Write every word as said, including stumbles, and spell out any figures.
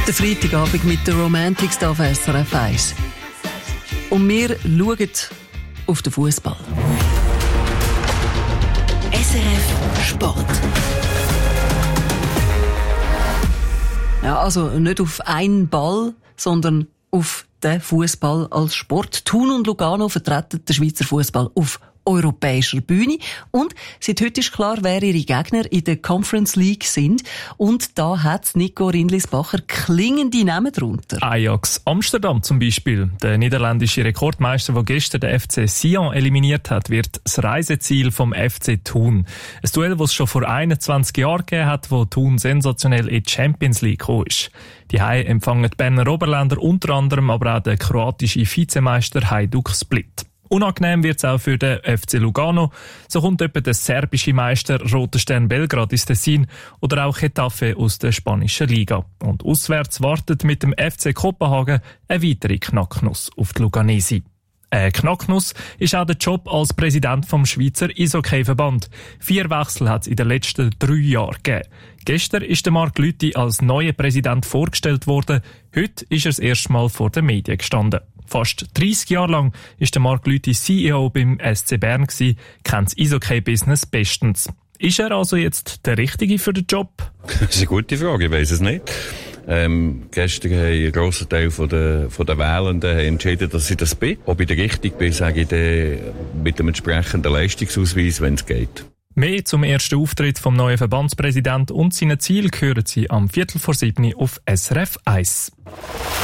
Der Freitagabend mit der Romantics auf S R F eins. Und wir schauen auf den Fußball. S R F Sport. Ja, also nicht auf einen Ball, sondern auf den Fußball als Sport. Thun und Lugano vertreten den Schweizer Fußball auf europäischer Bühne. Und seit heute ist klar, wer ihre Gegner in der Conference League sind. Und da hat Nico Rindlisbacher klingende Namen drunter. Ajax Amsterdam zum Beispiel. Der niederländische Rekordmeister, der gestern den F C Sion eliminiert hat, wird das Reiseziel vom F C Thun. Ein Duell, das es schon vor einundzwanzig Jahren gegeben hat, wo Thun sensationell in die Champions League gekommen ist. Die Hai empfangen die Berner Oberländer, unter anderem aber auch der kroatische Vizemeister Hajduk Split. Unangenehm wird es auch für den F C Lugano. So kommt etwa der serbische Meister Roter Stern Belgrad ins Tessin oder auch Getafe aus der spanischen Liga. Und auswärts wartet mit dem F C Kopenhagen eine weitere Knacknuss auf die Luganesi. Eine Knacknuss ist auch der Job als Präsident vom Schweizer Eishockey-Verband. Vier Wechsel hat es in den letzten drei Jahren gegeben. Gestern ist der Marc Lüthi als neuer Präsident vorgestellt worden. Heute ist er das erste Mal vor den Medien gestanden. Fast dreissig Jahre lang ist der Marc Lüthi C E O beim S C Bern gsi, kennt das Eishockey-Business bestens. Ist er also jetzt der Richtige für den Job? Das ist eine gute Frage, ich weiss es nicht. Ähm, gestern haben ein grosser Teil von der, von der Wählenden entschieden, dass ich das bin. Ob ich der Richtige bin, sage ich dann mit dem entsprechenden Leistungsausweis, wenn es geht. Mehr zum ersten Auftritt vom neuen Verbandspräsidenten und seinen Zielen hören Sie am Viertel vor sieben auf S R F eins.